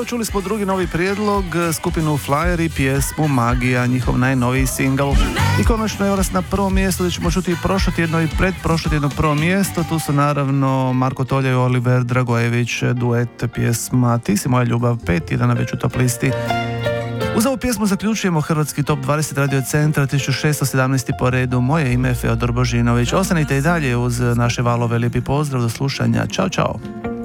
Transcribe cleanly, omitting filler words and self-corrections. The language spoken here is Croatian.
čuli smo drugi novi prijedlog, skupinu Flyer i pjesmu Magija, njihov najnoviji singl. I konačno je nas na prvom mjestu, gdje ćemo čuti prošlotjedno i predprošlotjedno prvo mjesto. Tu su naravno Marko Tolja i Oliver Dragojević, duet pjesma Ti si moja ljubav, 5 tjedana već u top listi. Uz ovu pjesmu zaključujemo Hrvatski top 20 Radio Centra, 1617. po redu. Moje ime je Feodor Božinović. Ostanite i dalje uz naše valove. Lijepi pozdrav, do slušanja. Ćao, čao.